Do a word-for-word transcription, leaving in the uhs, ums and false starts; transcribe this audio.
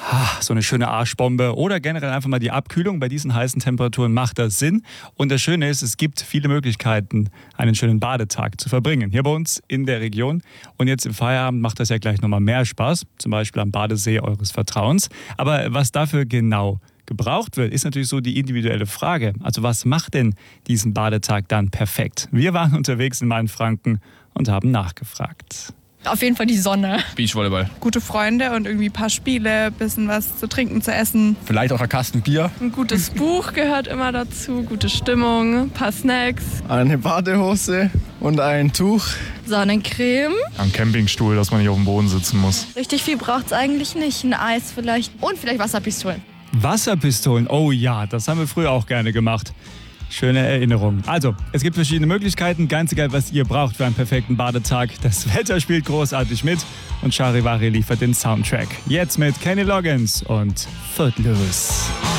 Ah, so eine schöne Arschbombe oder generell einfach mal die Abkühlung. Bei diesen heißen Temperaturen macht das Sinn. Und das Schöne ist, es gibt viele Möglichkeiten, einen schönen Badetag zu verbringen. Hier bei uns in der Region. Und jetzt im Feierabend macht das ja gleich nochmal mehr Spaß. Zum Beispiel am Badesee eures Vertrauens. Aber was dafür genau gebraucht wird, ist natürlich so die individuelle Frage. Also was macht denn diesen Badetag dann perfekt? Wir waren unterwegs in Mainfranken und haben nachgefragt. Auf jeden Fall die Sonne. Beachvolleyball. Gute Freunde und irgendwie ein paar Spiele, bisschen was zu trinken, zu essen. Vielleicht auch ein Kasten Bier. Ein gutes Buch gehört immer dazu, gute Stimmung, ein paar Snacks. Eine Badehose und ein Tuch. Sonnencreme. Am Campingstuhl, dass man nicht auf dem Boden sitzen muss. Richtig viel braucht es eigentlich nicht. Ein Eis vielleicht. Und vielleicht Wasserpistolen. Wasserpistolen, oh ja, das haben wir früher auch gerne gemacht. Schöne Erinnerung. Also, es gibt verschiedene Möglichkeiten, ganz egal, was ihr braucht für einen perfekten Badetag. Das Wetter spielt großartig mit und Charivari liefert den Soundtrack. Jetzt mit Kenny Loggins und Footloose.